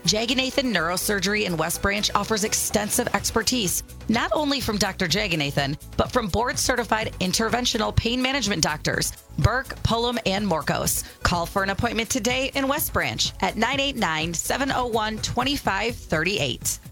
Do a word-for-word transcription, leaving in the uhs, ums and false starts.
Jaganathan Neurosurgery in West Branch offers extensive expertise, not only from Doctor Jaganathan, but from board-certified interventional pain management doctors, Burke, Pullum, and Morkos. Call for an appointment today in West Branch at nine eight nine, seven oh one, two five three eight.